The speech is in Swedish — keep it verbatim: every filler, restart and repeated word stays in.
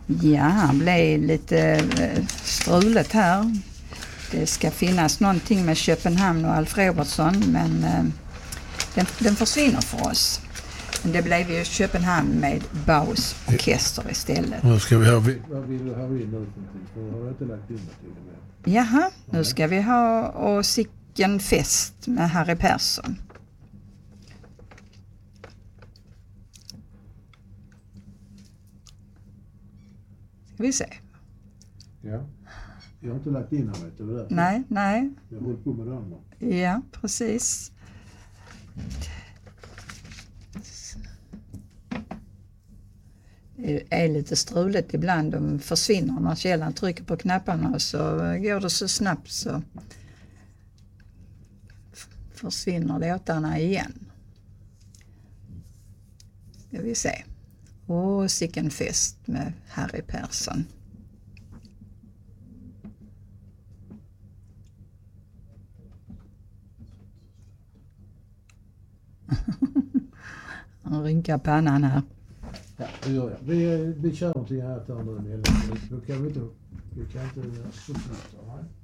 Ja, det blev lite struligt här. Det ska finnas någonting med Köpenhamn och Alf Robertson, men den, den försvinner för oss. Men det blev ju Köpenhamn med Baus orkester istället. Vad ska vi ha? Vad vill du ha in nu? För har jag inte lagt in det till det med. Jaha, nu ska vi ha Och sicken fest med Harry Persson. Ska vi se. Ja. Jag har inte lagt in här, vet du det? Nej, nej. Jag håller på med det andra. Ja, precis. Det är lite struligt ibland. De försvinner när källan trycker på knapparna och så går det så snabbt så försvinner låtarna igen. Ska vi se. Åh, sicken fest med Harry Persson. Han rynkar pannan här. Ja, det gör jag. Vi, vi kör någonting här till andra. Då kan vi inte, vi kan inte sluta.